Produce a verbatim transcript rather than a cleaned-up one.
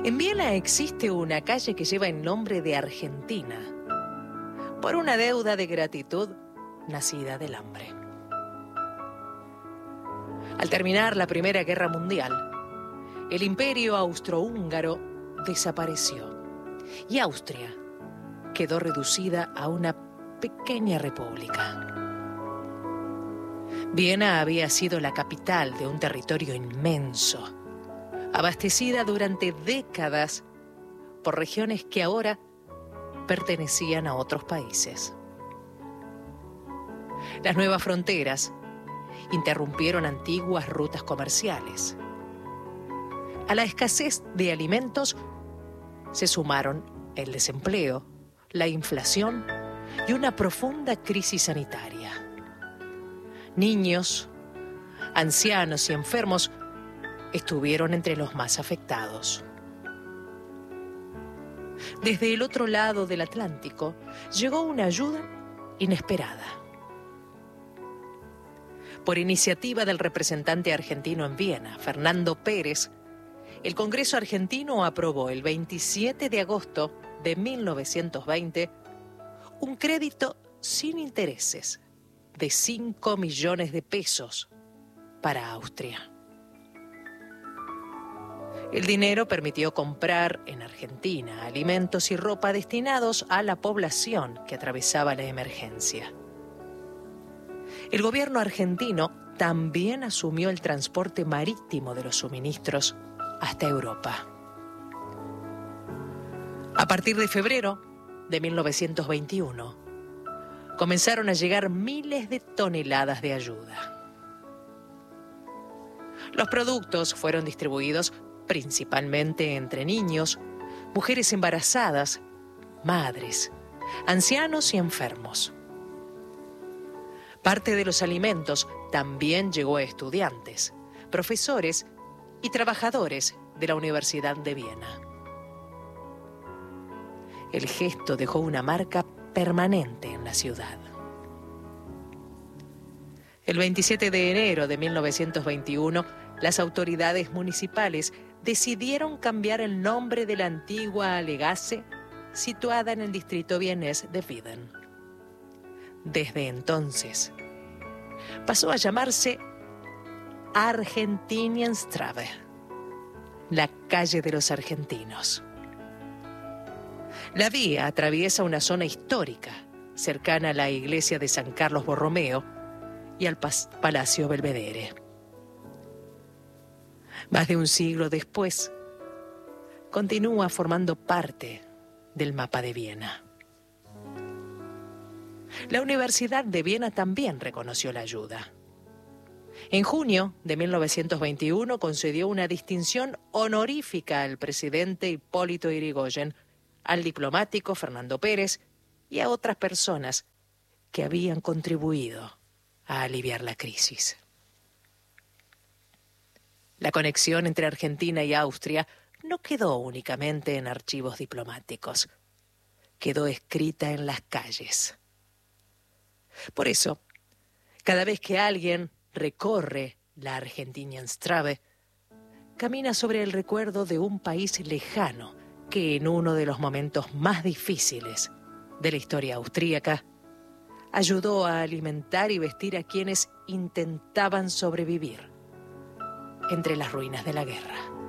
En Viena existe una calle que lleva el nombre de Argentina, por una deuda de gratitud nacida del hambre. Al terminar la Primera Guerra Mundial, el Imperio Austrohúngaro desapareció y Austria quedó reducida a una pequeña república. Viena había sido la capital de un territorio inmenso, abastecida durante décadas por regiones que ahora pertenecían a otros países. Las nuevas fronteras interrumpieron antiguas rutas comerciales. A la escasez de alimentos se sumaron el desempleo, la inflación y una profunda crisis sanitaria. Niños, ancianos y enfermos estuvieron entre los más afectados. Desde el otro lado del Atlántico llegó una ayuda inesperada. Por iniciativa del representante argentino en Viena, Fernando Pérez, el Congreso argentino aprobó el veintisiete de agosto de mil novecientos veinte un crédito sin intereses de cinco millones de pesos para Austria. El dinero permitió comprar en Argentina alimentos y ropa destinados a la población que atravesaba la emergencia. El gobierno argentino también asumió el transporte marítimo de los suministros hasta Europa. A partir de febrero de mil novecientos veintiuno, comenzaron a llegar miles de toneladas de ayuda. Los productos fueron distribuidos principalmente entre niños, mujeres embarazadas, madres, ancianos y enfermos. Parte de los alimentos también llegó a estudiantes, profesores y trabajadores de la Universidad de Viena. El gesto dejó una marca permanente en la ciudad. El veintisiete de enero de mil novecientos veintiuno, las autoridades municipales decidieron cambiar el nombre de la antigua Allegasse, situada en el distrito vienés de Wieden. Desde entonces, pasó a llamarse Argentinienstraße, la calle de los argentinos. La vía atraviesa una zona histórica, cercana a la iglesia de San Carlos Borromeo y al Palacio Belvedere. Más de un siglo después, continúa formando parte del mapa de Viena. La Universidad de Viena también reconoció la ayuda. En junio de mil novecientos veintiuno concedió una distinción honorífica al presidente Hipólito Yrigoyen, al diplomático Fernando Pérez y a otras personas que habían contribuido a aliviar la crisis. La conexión entre Argentina y Austria no quedó únicamente en archivos diplomáticos, quedó escrita en las calles. Por eso, cada vez que alguien recorre la Argentinienstraße, camina sobre el recuerdo de un país lejano que en uno de los momentos más difíciles de la historia austríaca ayudó a alimentar y vestir a quienes intentaban sobrevivir entre las ruinas de la guerra.